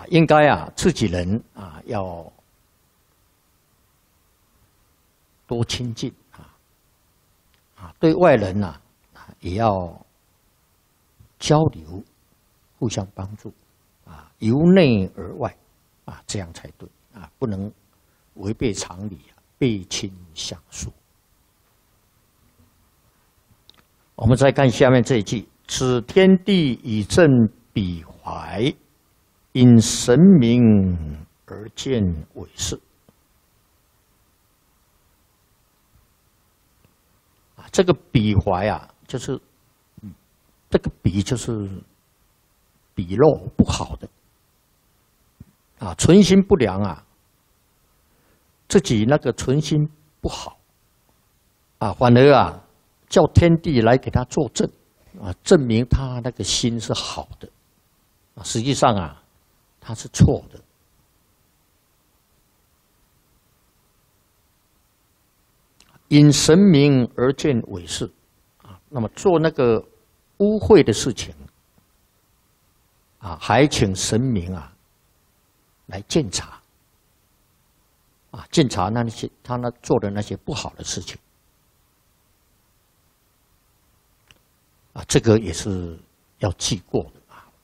应该自己人要多亲近对外人也要交流，互相帮助由内而外这样才对不能违背常理背亲相疏。我们再看下面这一句：此天地以正彼怀，因神明而见伪饰。这个彼怀就是这个彼就是鄙陋不好的存心不良自己那个存心不好反而叫天地来给他作证证明他那个心是好的实际上他是错的。因神明而见伪饰那么做那个污秽的事情还请神明来监察监察那些他做的那些不好的事情这个也是要记过的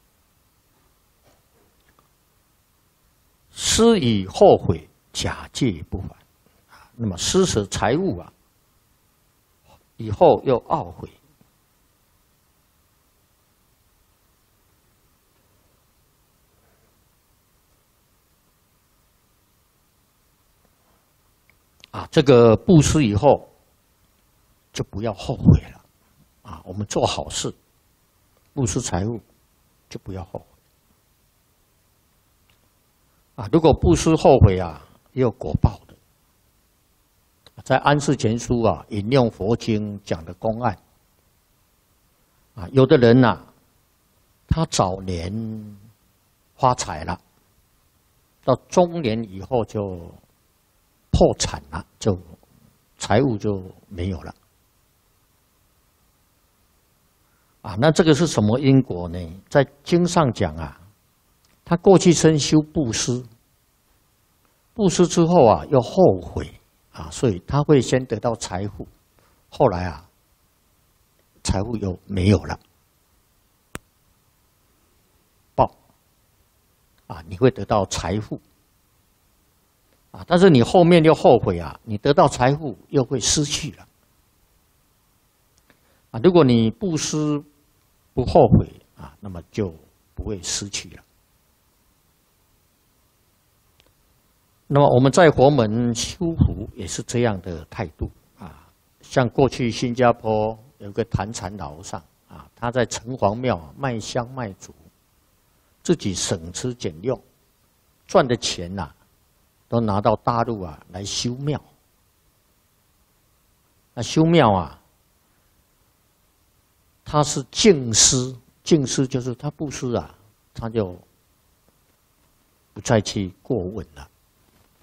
施以后悔，假借不还那么施舍财物以后又懊悔这个布施以后就不要后悔了我们做好事布施财物就不要后悔如果布施后悔也有果报的。在安世全书引用佛经讲的公案有的人他早年发财了，到中年以后就破产了，就财物就没有了那这个是什么因果呢？在经上讲他过去生修布施，布施之后又后悔所以他会先得到财富，后来财富又没有了，报你会得到财富但是你后面又后悔你得到财富又会失去了如果你布施不后悔那么就不会失去了。那么我们在佛门修福也是这样的态度像过去新加坡有个坛禅老和尚他在城隍庙卖香卖竹，自己省吃俭用，赚的钱都拿到大陆来修庙。那修庙他是净施，净施就是他布施他就不再去过问了